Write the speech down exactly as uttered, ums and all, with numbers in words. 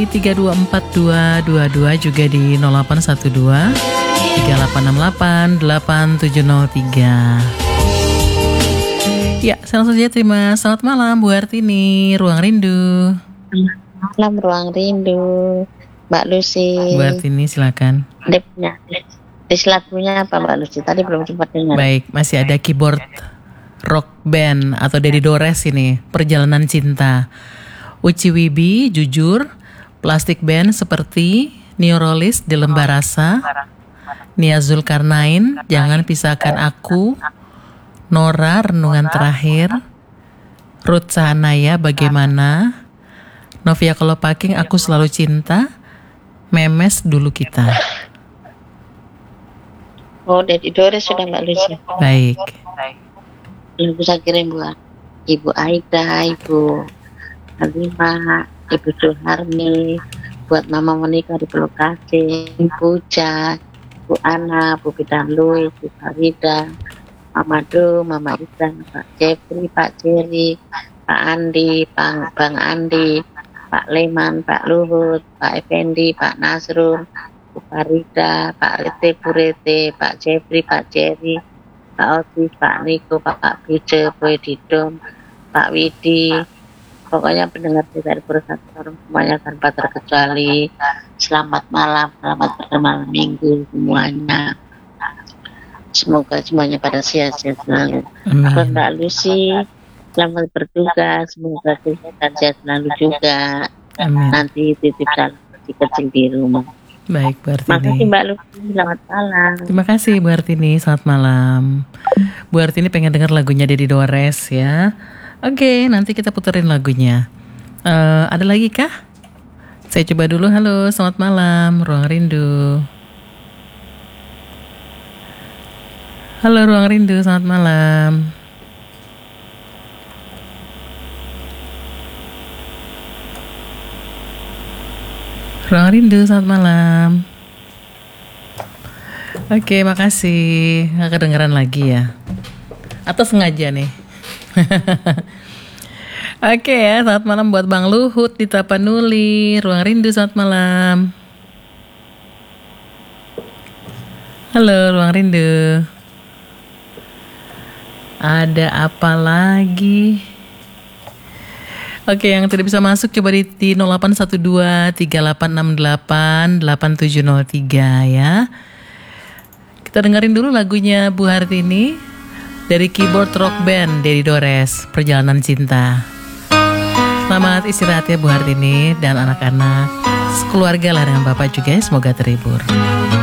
tiga dua empat dua dua dua, juga di nol delapan satu dua tiga delapan enam delapan delapan tujuh nol tiga. Ya, langsung saja terima. Selamat malam Bu Hartini, Ruang Rindu. Malam Ruang Rindu, Mbak Lucy. Bu Hartini silakan. Dia punya list lagunya apa Mbak Lucy? Tadi belum sempat dengar. Baik, masih ada keyboard rock band atau Dedi Dores ini, Perjalanan Cinta. Uci Wibi, Jujur. Plastik Band seperti Neurolist di Lembah Rasa. Nia Zulkarnain, Jangan Pisahkan Aku. Nora, Renungan Terakhir. Ruth Sahanaya, Bagaimana. Novia Kolopaking, Aku Selalu Cinta. Memes, Dulu Kita. Oh, Dedi Dores sudah Mbak Lucy. Baik. Lagu saya kirim buat Ibu Aida, Ibu Halimah, Ibu Suharni, buat Mama Monika di Pelukasi, Puja, Bu Ana, Bu Bidanlu, Bu Farida, Mama Do, Mama Isan, Pak Jepri, Pak Jerry, Pak Andi, Bang, Bang Andi, Pak Leman, Pak Luhut, Pak Effendi, Pak Nasrul, Bu Farida, Pak Rete, Bu Rete, Pak Jepri, Pak Jerry, Pak Otis, Pak Niko, Pak Pak Bice, Bu Edidom, Pak Widi, pokoknya pendengar dari Persatuan semuanya tanpa terkecuali. Selamat malam, selamat bermalam minggu semuanya. Semoga semuanya pada sehat-sehat selalu. Buat Mbak Lucy, selamat bertugas, semoga kesehatan sehat selalu juga. Amin. Nanti titip salam kecil di rumah. Baik, Bu Hartini. Terima kasih Mbak Lucy, selamat malam. Terima kasih Bu Hartini, selamat malam. Bu Hartini pengen dengar lagunya Dedi Dores ya. Oke, nanti kita puterin lagunya. Uh, ada lagi kah? Saya coba dulu. Halo, selamat malam, Ruang Rindu. Halo Ruang Rindu, selamat malam. Ruang Rindu, selamat malam. Oke, makasih. Nggak kedengeran lagi ya? Atau sengaja nih? Oke ya, selamat malam buat Bang Luhut di Tapanuli. Ruang Rindu, selamat malam. Halo, Ruang Rindu. Ada apa lagi? Oke, yang tidak bisa masuk coba di, di nol delapan satu dua tiga delapan enam delapan delapan tujuh nol tiga ya. Kita dengerin dulu lagunya Bu Hartini dari keyboard rock band Dedi Dores, Perjalanan Cinta. Selamat istirahat ya Bu Hartini dan anak-anak. Sekeluarga lah dengan Bapak juga ya, semoga terhibur.